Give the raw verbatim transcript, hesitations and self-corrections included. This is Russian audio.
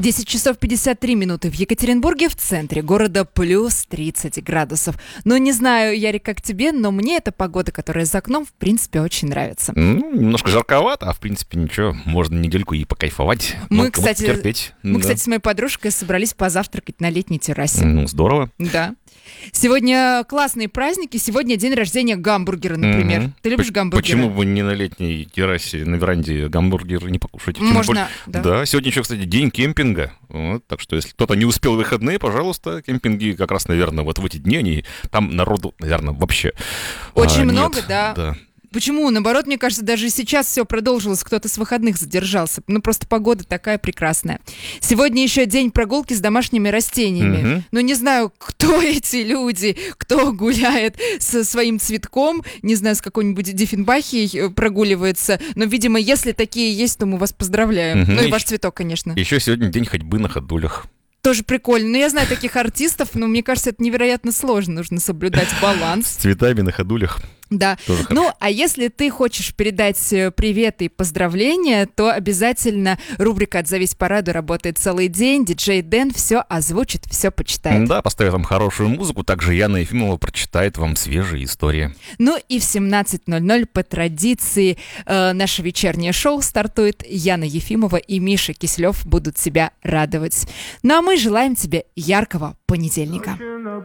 десять часов пятьдесят три минуты в Екатеринбурге, в центре города плюс тридцать градусов. Ну, не знаю, Ярик, как тебе, но мне эта погода, которая за окном, в принципе, очень нравится. Ну, немножко жарковато, а в принципе ничего, можно недельку и покайфовать. Мы, кстати, терпеть. мы, да. кстати, с моей подружкой собрались позавтракать на летней террасе. Ну, здорово. Да. Сегодня классные праздники. Сегодня день рождения гамбургера, например. Mm-hmm. Ты любишь П- гамбургеры? Почему бы не на летней террасе, на веранде гамбургеры не покушать? Тем Можно, более- да. Да, сегодня еще, кстати, день кемпинга. Вот, так что, если кто-то не успел в выходные, пожалуйста, кемпинги как раз, наверное, вот в эти дни, они, там народу, наверное, вообще Очень а, много, нет. да. да. Почему? Наоборот, мне кажется, даже сейчас все продолжилось, кто-то с выходных задержался. Ну, просто погода такая прекрасная. Сегодня еще день прогулки с домашними растениями. Мгм. Ну, не знаю, кто эти люди, кто гуляет со своим цветком, не знаю, с какой-нибудь Диффенбахией прогуливается, но, видимо, если такие есть, то мы вас поздравляем. Мгм. Ну, и И ваш щ- цветок, конечно. Еще сегодня день ходьбы на ходулях. Тоже прикольно. Ну, я знаю таких артистов, но мне кажется, это невероятно сложно. Нужно соблюдать С баланс. цветами на ходулях. Да. Тоже хорошо. Ну, а если ты хочешь передать э, привет и поздравления, то обязательно рубрика «Отзовись по радио» работает целый день. Диджей Дэн все озвучит, все почитает. Да, поставит вам хорошую музыку. Также Яна Ефимова прочитает вам свежие истории. Ну и в семнадцать ноль ноль по традиции э, наше вечернее шоу стартует. Яна Ефимова и Миша Киселев будут тебя радовать. Ну а мы желаем тебе яркого понедельника.